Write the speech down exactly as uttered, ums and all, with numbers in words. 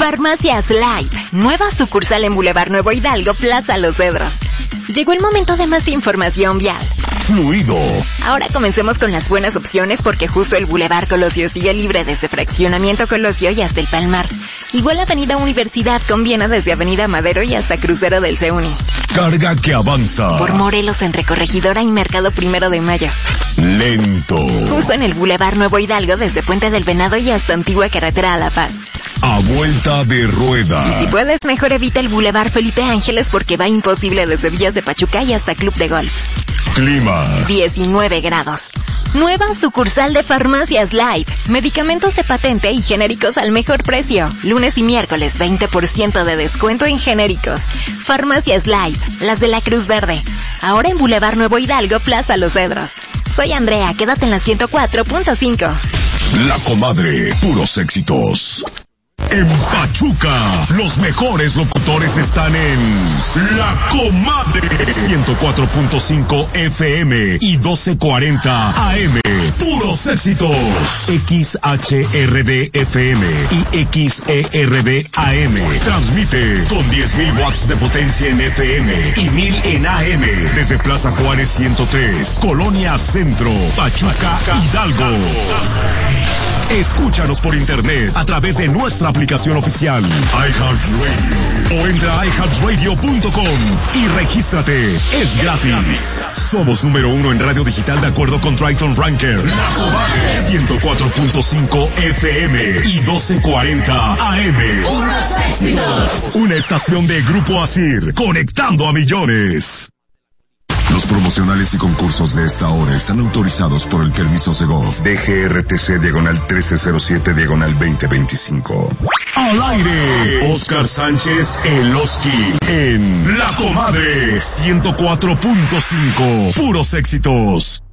Farmacias Live, nueva sucursal en Boulevard Nuevo Hidalgo, Plaza Los Cedros. Llegó el momento de más información vial. Fluido. Ahora comencemos con las buenas opciones porque justo el Boulevard Colosio sigue libre desde Fraccionamiento Colosio y hasta el Palmar. Igual Avenida Universidad conviene desde Avenida Madero y hasta Crucero del Seuni. Carga que avanza. Por Morelos entre Corregidora y Mercado Primero de Mayo. Lento. Justo en el Boulevard Nuevo Hidalgo desde Puente del Venado y hasta Antigua Carretera a La Paz. A vuelta de rueda. Y si puedes, mejor evita el Boulevard Felipe Ángeles porque va imposible desde Villas de Pachuca y hasta Club de Golf. Clima. diecinueve grados. Nueva sucursal de Farmacias Live. Medicamentos de patente y genéricos al mejor precio. Lunes y miércoles, veinte por ciento de descuento en genéricos. Farmacias Live, las de la Cruz Verde. Ahora en Boulevard Nuevo Hidalgo, Plaza Los Cedros. Soy Andrea, quédate en la ciento cuatro punto cinco. La Comadre, puros éxitos. En Pachuca, los mejores locutores están en La Comadre. ciento cuatro punto cinco F M y doce cuarenta A M. Puros éxitos. X H R D F M y X E R D A M. Transmite con diez mil watts de potencia en F M y mil en A M. Desde Plaza Juárez ciento tres, Colonia Centro, Pachuca, Hidalgo. Escúchanos por internet a través de nuestra aplicación oficial iHeartRadio o entra a i heart radio punto com y regístrate. Es gratis. Somos número uno en radio digital de acuerdo con Triton Ranker. La Comadre, ciento cuatro punto cinco F M y doce cuarenta A M. Una estación de Grupo Asir, conectando a millones. Los promocionales y concursos de esta hora están autorizados por el permiso Segov D G R T C diagonal trece cero siete diagonal veinte veinticinco. Al aire, Oscar Sánchez El Oski en La Comadre ciento cuatro punto cinco. Puros éxitos.